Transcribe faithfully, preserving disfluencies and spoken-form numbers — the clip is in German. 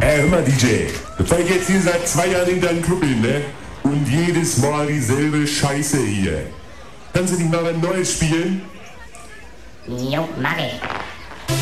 Ey, hör mal, D J, du fährst jetzt hier seit zwei Jahren in deinen Club hin, ne? Und jedes Mal dieselbe Scheiße hier. Kannst du nicht mal was Neues spielen? Jo, mach ich.